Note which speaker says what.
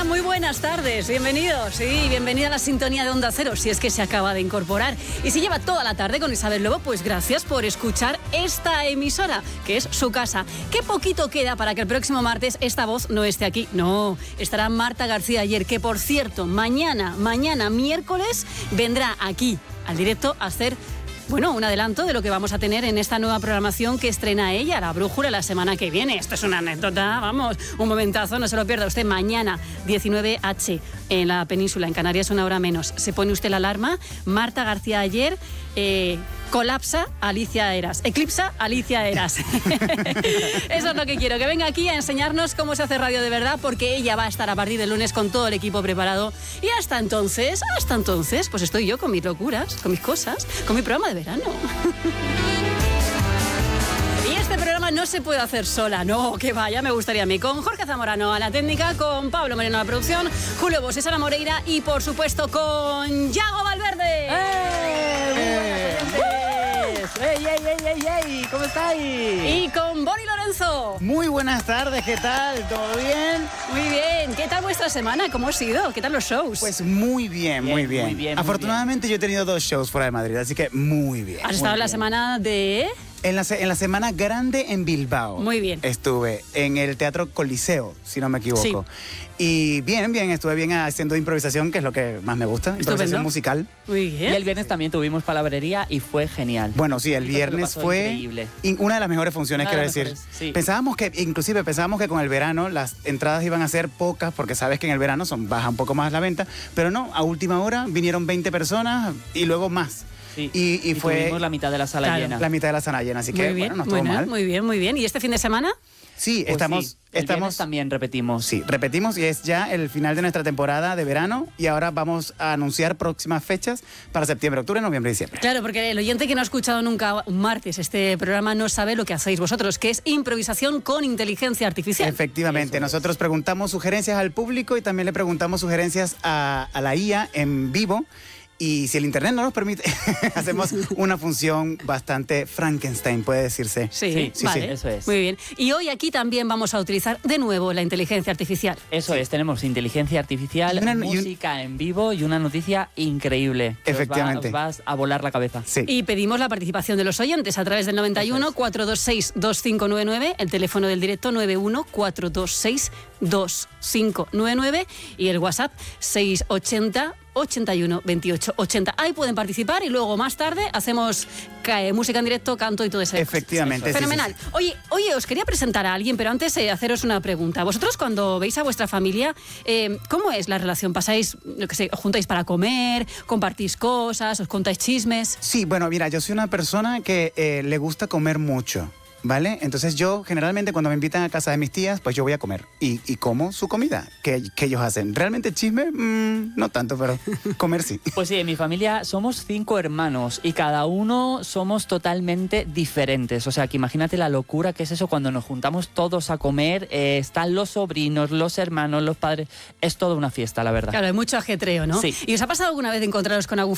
Speaker 1: Muy buenas tardes, bienvenidos y bienvenida a la sintonía de Onda Cero, si es que se acaba de incorporar. Y si lleva toda la tarde con Isabel Lobo, pues gracias por escuchar esta emisora, que es su casa. Qué poquito queda para que el próximo martes esta voz no esté aquí. No, estará Marta García Ayer, que por cierto, mañana miércoles, vendrá aquí al directo a hacer... Bueno, un adelanto de lo que vamos a tener en esta nueva programación que estrena ella, La Brújula, la semana que viene. Esto es una anécdota, vamos, un momentazo, no se lo pierda usted. Mañana, 19H, en la península, en Canarias, 1 hora menos. Se pone usted la alarma. Marta García Ayer, colapsa Alicia Eras. Eclipsa Alicia Eras. Eso es lo que quiero, que venga aquí a enseñarnos cómo se hace radio de verdad, porque ella va a estar a partir del lunes con todo el equipo preparado. Y hasta entonces, pues estoy yo con mis locuras, con mis cosas, con mi programa de verano. Y este programa no se puede hacer sola, no, que vaya, me gustaría a mí. Con Jorge Zamorano a la técnica, con Pablo Moreno a la producción, Julio Bosé, Sara Moreira y por supuesto con Yago Valverde.
Speaker 2: ¡Ey! ¿Cómo estáis?
Speaker 1: Y con Boni Lorenzo.
Speaker 2: Muy buenas tardes, ¿qué tal? ¿Todo bien?
Speaker 1: Muy bien. ¿Qué tal vuestra semana? ¿Cómo ha sido? ¿Qué tal los shows?
Speaker 2: Pues muy bien. Afortunadamente yo he tenido 2 shows fuera de Madrid, así que muy bien.
Speaker 1: ¿Has estado en la semana de...?
Speaker 2: En la semana grande en Bilbao.
Speaker 1: Muy bien.
Speaker 2: Estuve en el Teatro Coliseo, si no me equivoco. Sí. Y bien, estuve bien haciendo improvisación, que es lo que más me gusta, improvisación musical.
Speaker 1: Muy bien.
Speaker 3: Y el viernes también tuvimos palabrería y fue genial.
Speaker 2: Bueno, sí, el viernes fue increíble. Una de las mejores funciones, quiero decir. Sí. Pensábamos que con el verano las entradas iban a ser pocas, porque sabes que en el verano baja un poco más la venta, pero no, a última hora vinieron 20 personas y luego más.
Speaker 3: Sí.
Speaker 2: Y fue
Speaker 3: tuvimos la mitad de la sala llena.
Speaker 2: La mitad de la sala llena, así que bueno, no estuvo mal.
Speaker 1: Muy bien. ¿Y este fin de semana?
Speaker 2: Sí,
Speaker 3: pues
Speaker 2: estamos
Speaker 3: también repetimos.
Speaker 2: Sí, repetimos y es ya el final de nuestra temporada de verano y ahora vamos a anunciar próximas fechas para septiembre, octubre, noviembre y diciembre.
Speaker 1: Claro, porque el oyente que no ha escuchado nunca un martes este programa no sabe lo que hacéis vosotros, que es improvisación con inteligencia artificial.
Speaker 2: Efectivamente, nosotros preguntamos sugerencias al público y también le preguntamos sugerencias a la IA en vivo. Y si el internet no nos permite, hacemos una función bastante Frankenstein, puede decirse.
Speaker 1: Sí, vale.
Speaker 3: Eso es.
Speaker 1: Muy bien. Y hoy aquí también vamos a utilizar de nuevo la inteligencia artificial.
Speaker 3: Eso es, tenemos inteligencia artificial, música en vivo y una noticia increíble.
Speaker 2: Efectivamente.
Speaker 3: Os vas a volar la cabeza.
Speaker 2: Sí.
Speaker 1: Y pedimos la participación de los oyentes a través del 91 426 2599, el teléfono del directo 91 426 2599 y el WhatsApp 680 81 28 80. Ahí pueden participar y luego más tarde hacemos música en directo, canto y todo eso.
Speaker 2: Efectivamente.
Speaker 1: Fenomenal.
Speaker 2: Sí.
Speaker 1: Oye, os quería presentar a alguien, pero antes haceros una pregunta. Vosotros cuando veis a vuestra familia, ¿cómo es la relación? ¿Pasáis, os juntáis para comer, compartís cosas, os contáis chismes?
Speaker 2: Sí, bueno, mira, yo soy una persona que le gusta comer mucho. ¿Vale? Entonces yo generalmente cuando me invitan a casa de mis tías, pues yo voy a comer y como su comida que ellos hacen. ¿Realmente chisme? No tanto, pero comer sí.
Speaker 3: Pues sí, en mi familia somos 5 hermanos y cada uno somos totalmente diferentes. O sea, que imagínate la locura que es eso cuando nos juntamos todos a comer. Están los sobrinos, los hermanos, los padres. Es toda una fiesta, la verdad.
Speaker 1: Claro, hay mucho ajetreo, ¿no?
Speaker 3: Sí.
Speaker 1: ¿Y os ha pasado alguna vez de encontraros con algún